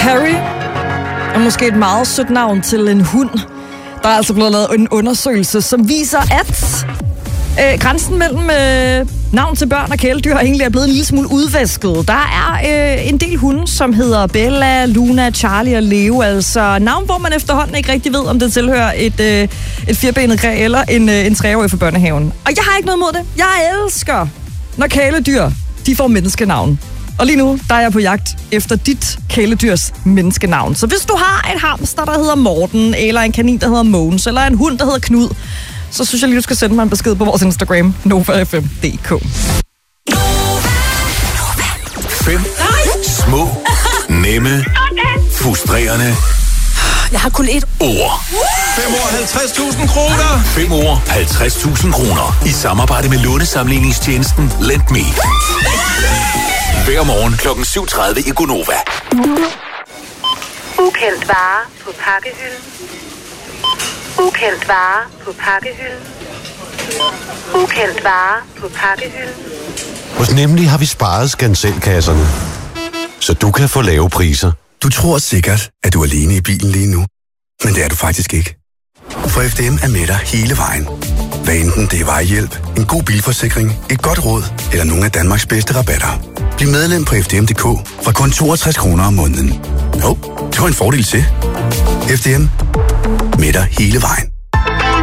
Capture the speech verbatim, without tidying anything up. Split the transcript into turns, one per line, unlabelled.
Harry er måske et meget sødt navn til en hund. Der er altså blevet lavet en undersøgelse, som viser, at øh, grænsen mellem øh, navn til børn og kæledyr egentlig er blevet en lille smule udvasket. Der er øh, en del hunde, som hedder Bella, Luna, Charlie og Leo. Altså navn, hvor man efterhånden ikke rigtig ved, om det tilhører et, øh, et firbenet kræ eller en, øh, en treårig fra børnehaven. Og jeg har ikke noget mod det. Jeg elsker, når kæledyr de får menneskenavn. Og lige nu, der er jeg på jagt efter dit kæledyrs menneskenavn. Så hvis du har et hamster, der hedder Morten, eller en kanin, der hedder Mogens, eller en hund, der hedder Knud, så synes jeg lige, du skal sende mig en besked på vores Instagram, Nova F M punktum d k.
Fem små, nemme, frustrerende
Jeg har kun et
ord.
fem år halvtreds tusind kroner.
Fem ord, halvtreds tusind kroner. I samarbejde med lånesamligningstjenesten Lend Me. Hver morgen klokken syv tredive i Gonova.
Ukendt vare på pakkehylden. Ukendt vare på pakkehylden. Ukendt vare på pakkehylden.
Hos Nemlig har vi sparet skanselkasserne, så du kan få lave priser.
Du tror sikkert, at du er alene i bilen lige nu, men det er du faktisk ikke. For F D M er med dig hele vejen. Hvad enten det er vejhjælp, en god bilforsikring, et godt råd eller nogle af Danmarks bedste rabatter. Bliv medlem på F D M punktum d k fra kun toogtres kroner om måneden. Jo, det var en fordel til. F D M. Med dig hele vejen.